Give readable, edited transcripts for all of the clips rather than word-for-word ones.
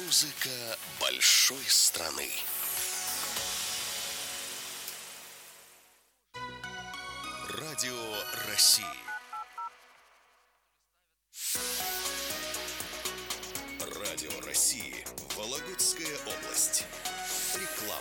Музыка большой страны. Радио России. Радио России. Вологодская область. Реклама.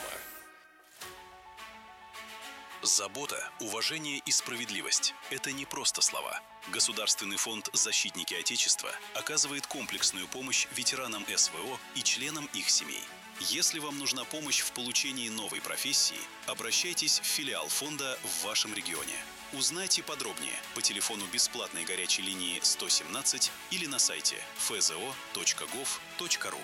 Забота, уважение и справедливость – это не просто слова. Государственный фонд «Защитники Отечества» оказывает комплексную помощь ветеранам СВО и членам их семей. Если вам нужна помощь в получении новой профессии, обращайтесь в филиал фонда в вашем регионе. Узнайте подробнее по телефону бесплатной горячей линии 117 или на сайте fzo.gov.ru.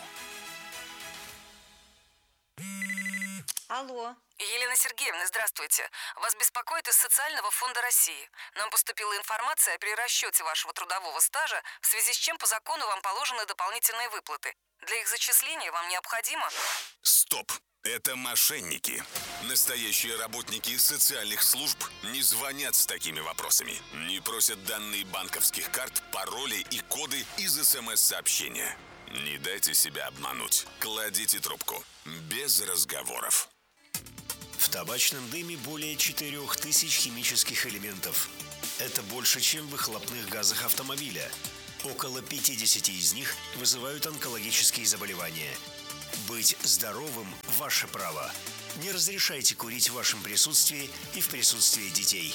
Алло. Елена Сергеевна, здравствуйте. Вас беспокоит из Социального фонда России. Нам поступила информация о перерасчете вашего трудового стажа, в связи с чем по закону вам положены дополнительные выплаты. Для их зачисления вам необходимо... Стоп! Это мошенники. Настоящие работники социальных служб не звонят с такими вопросами. Не просят данные банковских карт, пароли и коды из СМС-сообщения. Не дайте себя обмануть. Кладите трубку. Без разговоров. В табачном дыме более 4000 химических элементов. Это больше, чем в выхлопных газах автомобиля. Около 50 из них вызывают онкологические заболевания. Быть здоровым – ваше право. Не разрешайте курить в вашем присутствии и в присутствии детей.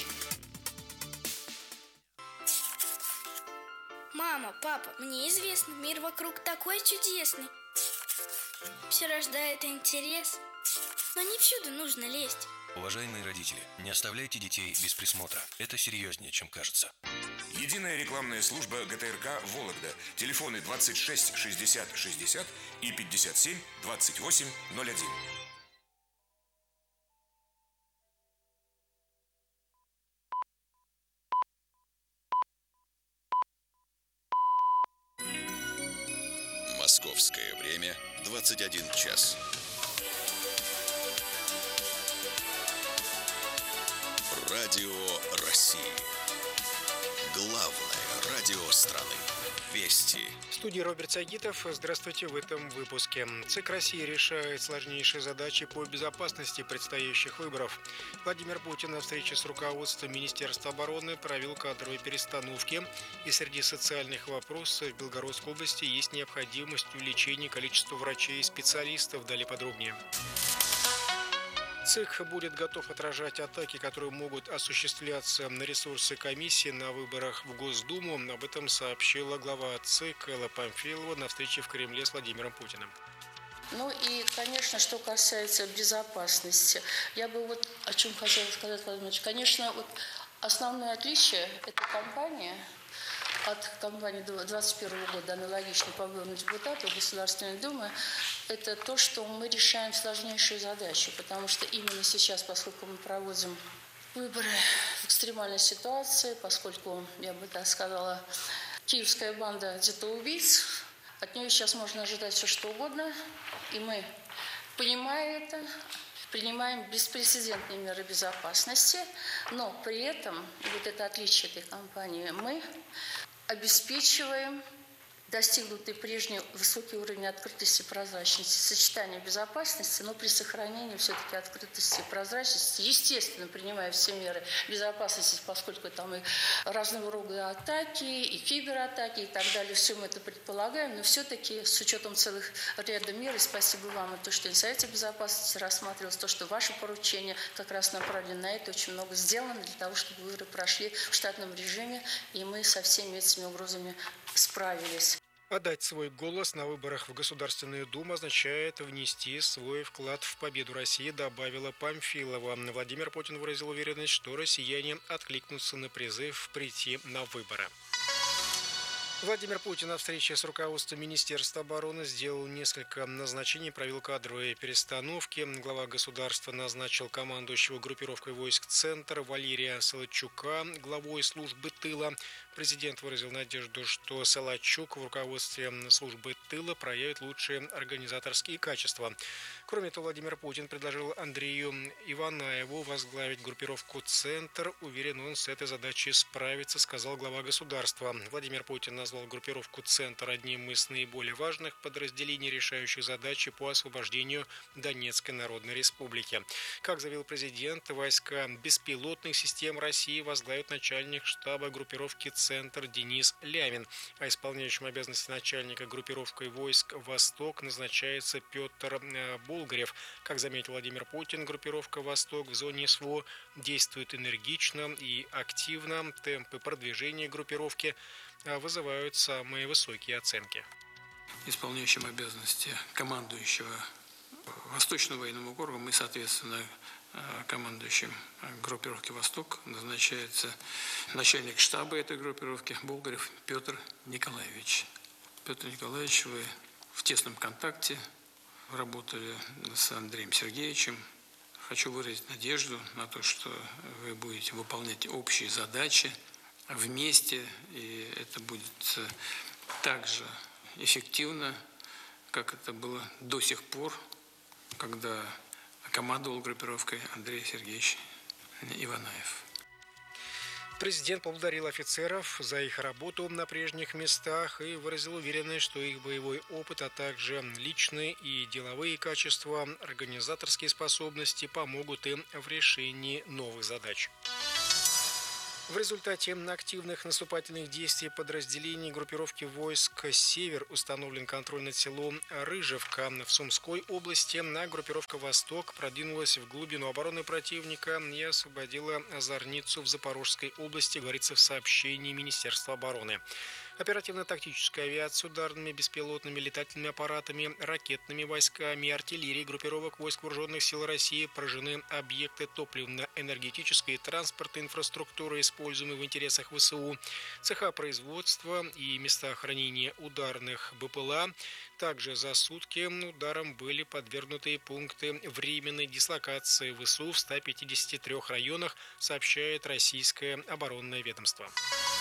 Мама, папа, мне известно, мир вокруг такой чудесный. Все рождает интерес, но не всюду нужно лезть. Уважаемые родители, не оставляйте детей без присмотра. Это серьезнее, чем кажется. Единая рекламная служба ГТРК «Вологда». Телефоны 26 60 60 и 57 28 01. Московское время 21 час. Радио России. Главное радио страны. Вести. В студии Роберт Сагитов. Здравствуйте в этом выпуске. ЦИК России решает сложнейшие задачи по безопасности предстоящих выборов. Владимир Путин на встрече с руководством Министерства обороны провел кадровые перестановки. И среди социальных вопросов в Белгородской области есть необходимость увеличения количества врачей и специалистов. Далее подробнее. ЦИК будет готов отражать атаки, которые могут осуществляться на ресурсы комиссии на выборах в Госдуму. Об этом сообщила глава ЦИК Элла Памфилова на встрече в Кремле с Владимиром Путиным. Ну и, конечно, что касается безопасности, я бы вот о чем хотела сказать, Владимир Ильич. Конечно, вот основное отличие этой кампании от кампании 2021 года, аналогичной по выборам депутатов Государственной Думы, это то, что мы решаем сложнейшие задачи, потому что именно сейчас, поскольку мы проводим выборы в экстремальной ситуации, поскольку, я бы так сказала, киевская банда детоубийц, от нее сейчас можно ожидать все что угодно, и мы, понимая это, принимаем беспрецедентные меры безопасности, но при этом, вот это отличие этой кампании, мы обеспечиваем достигнутый прежний высокий уровень открытости и прозрачности, сочетание безопасности, но при сохранении все-таки открытости и прозрачности, естественно, принимая все меры безопасности, поскольку там и разного рода атаки, и кибератаки, и так далее, все мы это предполагаем, но все-таки с учетом целых ряда мер, и спасибо вам, и то, что и на Совете Безопасности рассматривалось, то, что ваши поручения как раз направлены на это, очень много сделано для того, чтобы выборы прошли в штатном режиме, и мы со всеми этими угрозами справились. Отдать свой голос на выборах в Государственную Думу означает внести свой вклад в победу России, добавила Памфилова. Владимир Путин выразил уверенность, что россияне откликнутся на призыв прийти на выборы. Владимир Путин на встрече с руководством Министерства обороны сделал несколько назначений, провел кадровые перестановки. Глава государства назначил командующего группировкой войск «Центр» Валерия Солодчука главой службы тыла. Президент выразил надежду, что Салачук в руководстве службы тыла проявит лучшие организаторские качества. Кроме того, Владимир Путин предложил Андрею Иванаеву возглавить группировку «Центр». Уверен, он с этой задачей справится, сказал глава государства. Владимир Путин назвал группировку «Центр» одним из наиболее важных подразделений, решающих задачи по освобождению Донецкой Народной Республики. Как заявил президент, войска беспилотных систем России возглавит начальник штаба группировки «Центр» Денис Лямин, а исполняющим обязанности начальника группировкой войск «Восток» назначается Петр Болгарев. Как заметил Владимир Путин, группировка «Восток» в зоне СВО действует энергично и активно. Темпы продвижения группировки вызывают самые высокие оценки. Исполняющим обязанности командующего Восточным военным округом и, соответственно, командующим группировки «Восток» назначается начальник штаба этой группировки Болгарев Петр Николаевич. Петр Николаевич, вы в тесном контакте работали с Андреем Сергеевичем. Хочу выразить надежду на то, что вы будете выполнять общие задачи вместе, и это будет так же эффективно, как это было до сих пор, когда командовал группировкой Андрей Сергеевич Иванаев. Президент поблагодарил офицеров за их работу на прежних местах и выразил уверенность, что их боевой опыт, а также личные и деловые качества, организаторские способности помогут им в решении новых задач. В результате активных наступательных действий подразделений группировки войск «Север» установлен контроль над селом Рыжевка в Сумской области, а группировка «Восток» продвинулась в глубину обороны противника и освободила Озорницу в Запорожской области, говорится в сообщении Министерства обороны. Оперативно-тактическая авиация, ударными беспилотными летательными аппаратами, ракетными войсками, артиллерией группировок войск вооруженных сил России поражены объекты топливно-энергетической и транспортной инфраструктуры, используемые в интересах ВСУ, цеха производства и места хранения ударных БПЛА. Также за сутки ударом были подвергнуты пункты временной дислокации ВСУ в 153 районах, сообщает российское оборонное ведомство.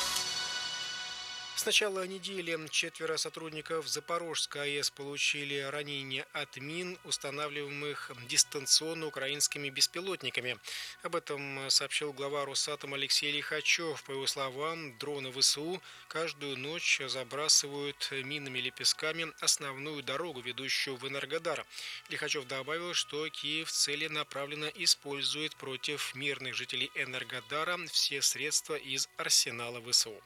С начала недели 4 сотрудников Запорожской АЭС получили ранения от мин, устанавливаемых дистанционно украинскими беспилотниками. Об этом сообщил глава Росатом Алексей Лихачев. По его словам, дроны ВСУ каждую ночь забрасывают минами или песками основную дорогу, ведущую в Энергодар. Лихачев добавил, что Киев целенаправленно использует против мирных жителей Энергодара все средства из арсенала ВСУ.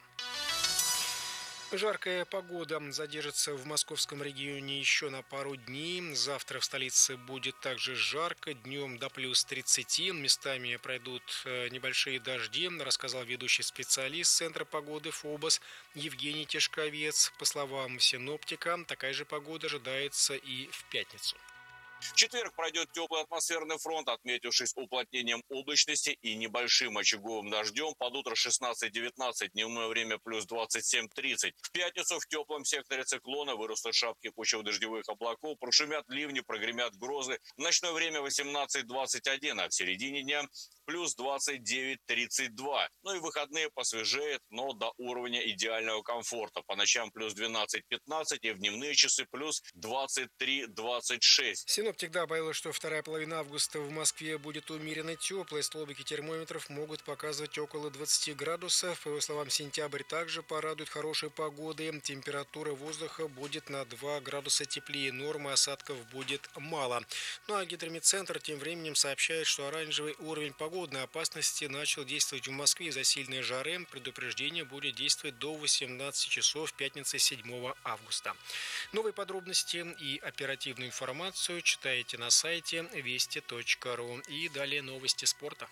Жаркая погода задержится в московском регионе еще на пару дней. Завтра в столице будет также жарко, днем до плюс 30. Местами пройдут небольшие дожди, рассказал ведущий специалист Центра погоды ФОБОС Евгений Тишковец. По словам синоптика, такая же погода ожидается и в пятницу. В четверг пройдет теплый атмосферный фронт, отметившись уплотнением облачности и небольшим очаговым дождем. Под утро 16-19, дневное время плюс 27-30. В пятницу в теплом секторе циклона вырастут шапки почвенно-дождевых облаков, прошумят ливни, прогремят грозы. В ночное время 18-21, а в середине дня плюс 29-32. Ну и выходные посвежеет, но до уровня идеального комфорта. По ночам плюс 12-15 и в дневные часы плюс 23-26. Синоптик добавил, что вторая половина августа в Москве будет умеренно теплой. Столбики термометров могут показывать около 20 градусов. По его словам, сентябрь также порадует хорошей погодой. Температура воздуха будет на 2 градуса теплее нормы, осадков будет мало. Ну а гидрометцентр тем временем сообщает, что оранжевый уровень погодной опасности начал действовать в Москве из-за сильной жары. Предупреждение будет действовать до 18 часов пятницы 7 августа. Новые подробности и оперативную информацию читайте на сайте вести.ру. И далее новости спорта.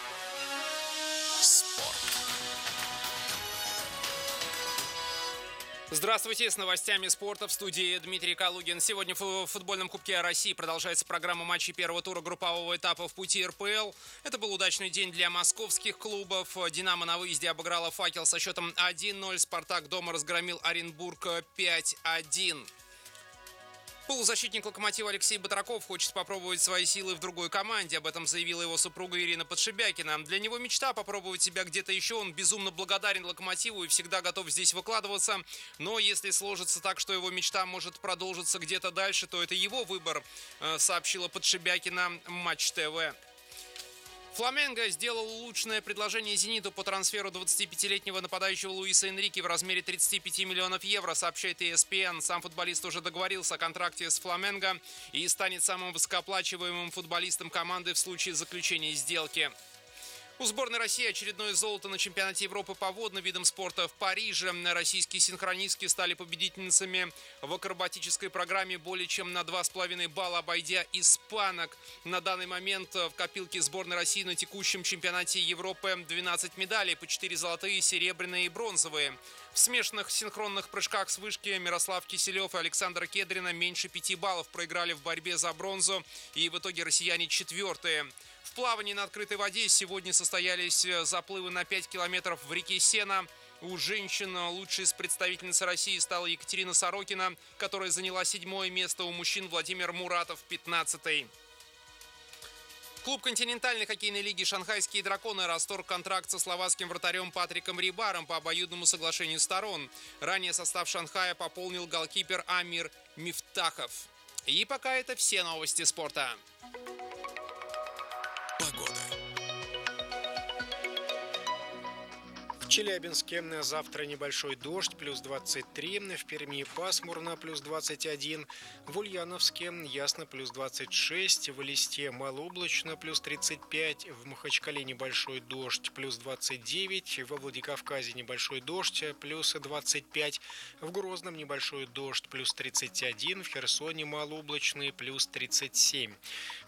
Спорт. Здравствуйте, с новостями спорта в студии Дмитрий Калугин. Сегодня в футбольном Кубке России продолжается программа матчей первого тура группового этапа в пути РПЛ. Это был удачный день для московских клубов. «Динамо» на выезде обыграла «Факел» со счетом 1-0. «Спартак» дома разгромил Оренбург 5-1. Полузащитник «Локомотива» Алексей Батраков хочет попробовать свои силы в другой команде. Об этом заявила его супруга Ирина Подшибякина. Для него мечта попробовать себя где-то еще. Он безумно благодарен «Локомотиву» и всегда готов здесь выкладываться. Но если сложится так, что его мечта может продолжиться где-то дальше, то это его выбор, сообщила Подшибякина Матч ТВ. Фламенго сделал улучшенное предложение «Зениту» по трансферу 25-летнего нападающего Луиса Энрике в размере 35 миллионов евро, сообщает ESPN. Сам футболист уже договорился о контракте с Фламенго и станет самым высокооплачиваемым футболистом команды в случае заключения сделки. У сборной России очередное золото на чемпионате Европы по водным видам спорта в Париже. Российские синхронистки стали победительницами в акробатической программе более чем на 2,5 балла, обойдя испанок. На данный момент в копилке сборной России на текущем чемпионате Европы 12 медалей, по 4 золотые, серебряные и бронзовые. В смешанных синхронных прыжках с вышки Мирослав Киселев и Александра Кедрина меньше 5 баллов проиграли в борьбе за бронзу, и в итоге россияне четвертые. В плавании на открытой воде сегодня состоялись заплывы на 5 километров в реке Сена. У женщин лучшей из представительниц России стала Екатерина Сорокина, которая заняла 7-е место. У мужчин Владимир Муратов 15-й. Клуб континентальной хоккейной лиги «Шанхайские драконы» расторг контракт со словацким вратарем Патриком Рибаром по обоюдному соглашению сторон. Ранее состав Шанхая пополнил голкипер Амир Мифтахов. И пока это все новости спорта. В Челябинске завтра небольшой дождь, плюс 23, в Перми пасмурно, плюс 21, в Ульяновске ясно, плюс 26, в Элисте малооблачно, плюс 35, в Махачкале небольшой дождь, плюс 29, во Владикавказе небольшой дождь, плюс 25, в Грозном небольшой дождь, плюс 31, в Херсоне малооблачный, плюс 37.